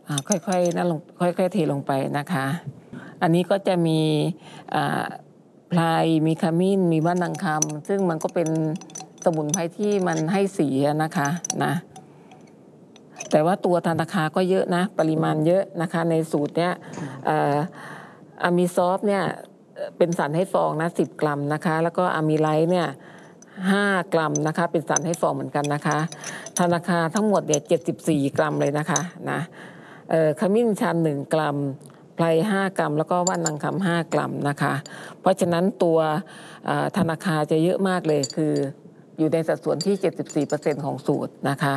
ค่อยๆนั่นลงค่อยๆเทลงไปนะคะอันนี้ก็จะมีไพรมีขมิ้นมีว่านางคำซึ่งมันก็เป็นสมุนไพรที่มันให้สีนะคะนะแต่ว่าตัวธนาคารก็เยอะนะปริมาณเยอะนะคะในสูตรเนี้ยอะมิซอฟเนี่ยเป็นสารให้ฟองนะ10 กรัมนะคะแล้วก็อะมิไลท์เนี่ย5 กรัมนะคะเป็นสารให้ฟองเหมือนกันนะคะธนาคารทั้งหมดเนี่ย74 กรัมเลยนะคะนะขมิ้นชัน1 กรัมไพร5 กรัมแล้วก็ว่านนางคำ5 กรัมนะคะเพราะฉะนั้นตัวธนาคารจะเยอะมากเลยคืออยู่ในสัดส่วนที่ 74% ของสูตรนะคะ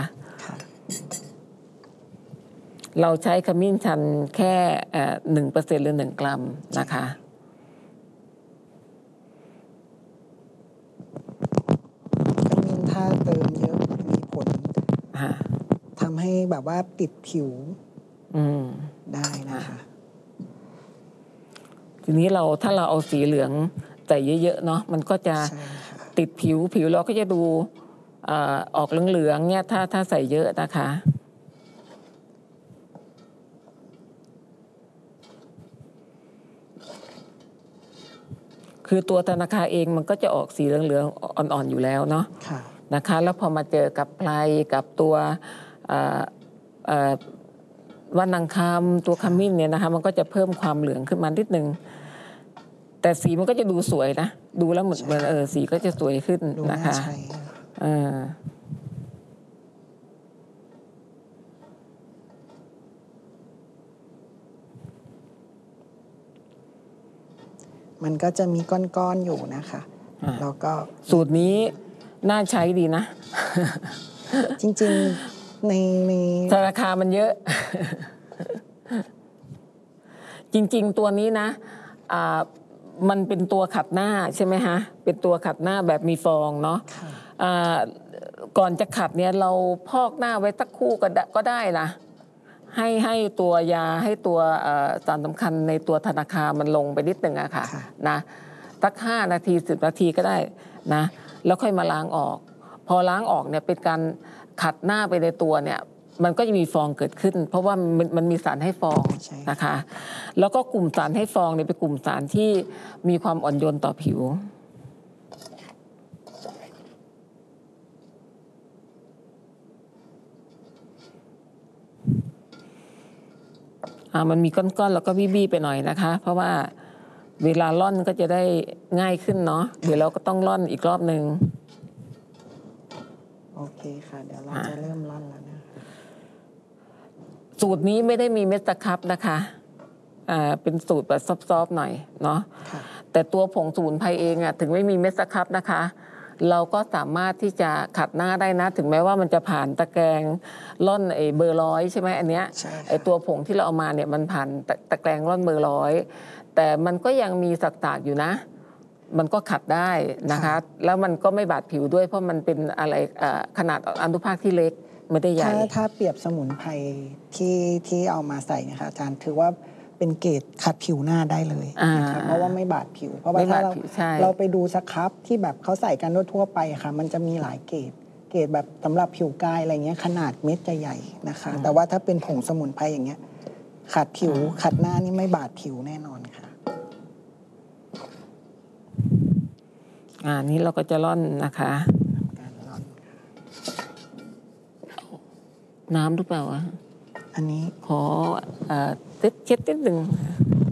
เราใช้ขมิ้นชันแค่1%หรือ1 กรัมนะคะขมิ้นถ้าเติมเยอะมีผลทำให้แบบว่าติดผิวได้นะคะทีนี้ถ้าเราเอาสีเหลืองใส่เยอะๆเนาะมันก็จะติดผิวเราก็จะดูออกเหลืองๆเนี่ยถ้าใส่เยอะนะคะคือตัวธนาคารเองมันก็จะออกสีเหลืองๆอ่อนๆอยู่แล้วเนาะนะคะแล้วพอมาเจอกับไพรกับตัวว่านางคำตัวขมิ้นเนี่ยนะคะมันก็จะเพิ่มความเหลืองขึ้นมานิดนึงแต่สีมันก็จะดูสวยนะดูแล้วเหมือนสีก็จะสวยขึ้นนะคะมันก็จะมีก้อนๆอยู่นะคะแล้วก็สูตรนี้น่าใช้ดีนะจริงๆในราคามันเยอะจริงๆตัวนี้นะมันเป็นตัวขัดหน้าใช่ไหมฮะเป็นตัวขัดหน้าแบบมีฟองเนาะก่อนจะขัดเนี่ยเราพอกหน้าไว้สักคู่ก็ได้นะให้ตัวยาให้ตัวสารสำคัญในตัวธนาคารมันลงไปนิดนึงอะค่ะนะสัก5 นาที10 นาทีก็ได้นะแล้วค่อยมาล้างออกพอล้างออกเนี่ยเป็นการขัดหน้าไปในตัวเนี่ยมันก็จะมีฟองเกิดขึ้นเพราะว่ามันมีสารให้ฟองนะคะแล้วก็กลุ่มสารให้ฟองเนี่ยเป็นกลุ่มสารที่มีความอ่อนโยนต่อผิวมันมีก้อนๆแล้วก็บี้ๆไปหน่อยนะคะเพราะว่าเวลาร่อนก็จะได้ง่ายขึ้นเนาะเดี๋ยวเราก็ต้องร่อนอีกรอบนึงโอเคค่ะเดี๋ยวเราจะเริ่มร่อนแล้วนะสูตรนี้ไม่ได้มีเม็ดสครับนะคะเป็นสูตรแบบซอฟๆหน่อยเนาะแต่ตัวผงสมุนไพรเองถึงไม่มีเม็ดสครับนะคะเราก็สามารถที่จะขัดหน้าได้นะถึงแม้ว่ามันจะผ่านตะแกรงร่อนเบอร์100ใช่ไหมอันเนี้ยตัวผงที่เราเอามาเนี่ยมันผ่านตะแกรงร่อนเบอร์100แต่มันก็ยังมีสักๆอยู่นะมันก็ขัดได้นะคะแล้วมันก็ไม่บาดผิวด้วยเพราะมันเป็นอะไรขนาดอนุภาคที่เล็กไม่ได้ใหญ่ถ้าเปรียบสมุนไพรที่เอามาใส่นะคะอาจารย์ถือว่าเป็นเกรดขัดผิวหน้าได้เลยนะคะเพราะว่าไม่บาดผิวเพราะว่าถ้าเราไปดูสครับที่แบบเขาใส่กันทั่วไปค่ะมันจะมีหลายเกรดแบบสำหรับผิวกายอะไรเงี้ยขนาดเม็ดจะใหญ่นะคะแต่ว่าถ้าเป็นผงสมุนไพรอย่างเงี้ยขัดผิวขัดหน้านี่ไม่บาดผิวแน่นอนค่ะนี่เราก็จะร่อนนะคะน้ำหรือเปล่าอันนี้ขอเช็ดนิดนึง